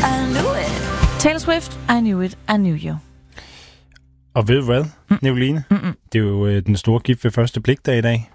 I knew it. Taylor Swift, I knew it, I knew you. Og ved du hvad, Nicoline? Det er jo den store gift ved første blikdag i dag.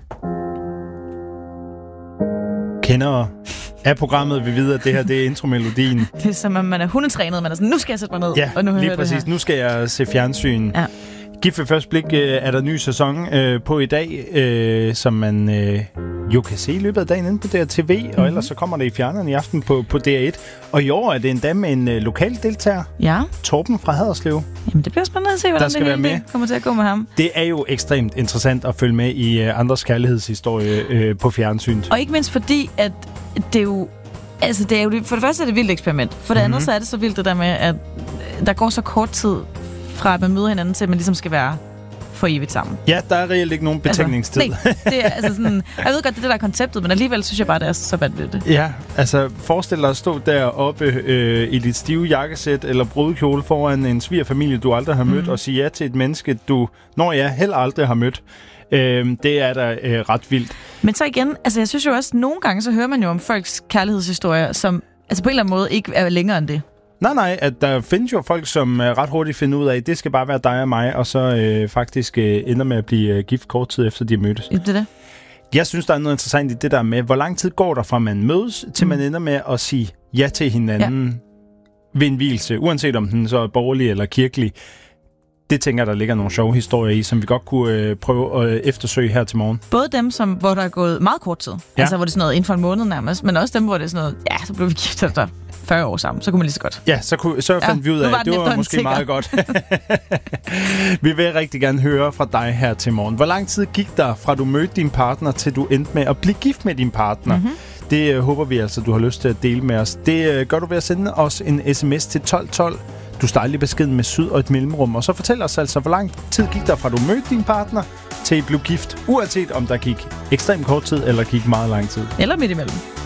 Kender af programmet vil vide, at det her det er intromelodien. Det er som om man er hundetrænet, man er sådan, nu skal jeg sætte mig ned. Ja, og nu lige præcis. Nu skal jeg se fjernsyn. Ja. Gift ved første blik er der ny sæson på i dag, som man jo kan se i løbet af dagen inde på DRTV, og ellers så kommer det i fjerneren i aften på DR1. Og i år er det endda med en lokal deltager. Ja. Torben fra Haderslev. Jamen det bliver spændende at se, hvordan det hele kommer til at gå med ham. Det er jo ekstremt interessant at følge med i andres kærlighedshistorie på fjernsynet. Og ikke mindst fordi, at det er jo... Altså, det er jo for det første er det et vildt eksperiment. For det andet så er det så vildt det der med, at der går så kort tid fra at man møder hinanden til, at man ligesom skal være for evigt sammen. Ja, der er reelt ikke nogen betænkningstid. Altså, nej, det er altså sådan... Jeg ved godt, det er det, der er konceptet, men alligevel synes jeg bare, det er så vanvittigt. Ja, altså forestil dig at stå deroppe i dit stive jakkesæt eller brudekjole foran en svigerfamilie, du aldrig har mødt, og sige ja til et menneske, du heller aldrig har mødt. Det er da ret vildt. Men så igen, altså jeg synes jo også, nogle gange så hører man jo om folks kærlighedshistorier, som altså på en eller anden måde ikke er længere end det. Nej, at der findes jo folk, som ret hurtigt finder ud af, at det skal bare være dig og mig, og så faktisk ender med at blive gift kort tid efter, de mødtes. Det er det. Jeg synes, der er noget interessant i det der med, hvor lang tid går der fra man mødes, til man ender med at sige ja til hinanden ved en vielse, uanset om den så er borgerlig eller kirkelig. Det tænker jeg, der ligger nogle sjove historier i, som vi godt kunne prøve at eftersøge her til morgen. Både dem, hvor der er gået meget kort tid, altså hvor det er sådan noget inden for en måned nærmest, men også dem, hvor det er sådan noget, ja, så blev vi gift efter 40 år sammen, så kunne man lige så godt. Ja, så fandt vi ud af, at det var måske meget godt. Vi vil rigtig gerne høre fra dig her til morgen. Hvor lang tid gik der fra du mødte din partner, til du endte med at blive gift med din partner? Det håber vi altså, du har lyst til at dele med os. Det gør du ved at sende os en sms til 1212. Du starter lige beskeden med syd og et mellemrum, og så fortæl os altså, hvor lang tid gik der fra du mødte din partner, til I blev gift, uanset om der gik ekstremt kort tid, eller gik meget lang tid. Eller midt imellem.